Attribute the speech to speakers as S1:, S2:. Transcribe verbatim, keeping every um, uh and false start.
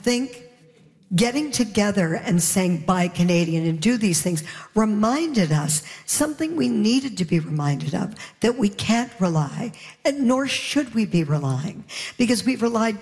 S1: think getting together and saying Buy Canadian and do these things reminded us something we needed to be reminded of, that we can't rely, and nor should we be relying, because we've relied